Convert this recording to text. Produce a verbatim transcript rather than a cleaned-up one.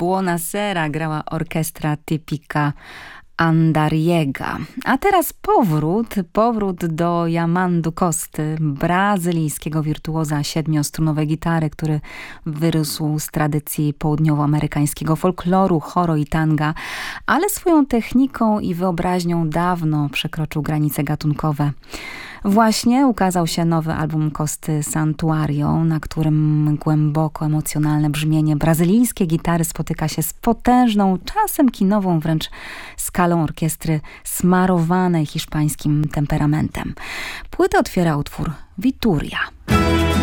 Buonasera grała orkiestra Tipica Andariega. A teraz powrót, powrót do Yamandu Costy, brazylijskiego wirtuoza siedmiostrunowej gitary, który wyrósł z tradycji południowoamerykańskiego folkloru, choro i tanga, ale swoją techniką i wyobraźnią dawno przekroczył granice gatunkowe. Właśnie ukazał się nowy album Costy Santuario, na którym głęboko emocjonalne brzmienie brazylijskiej gitary spotyka się z potężną, czasem kinową wręcz skalą orkiestry smarowanej hiszpańskim temperamentem. Płytę otwiera utwór Vituria.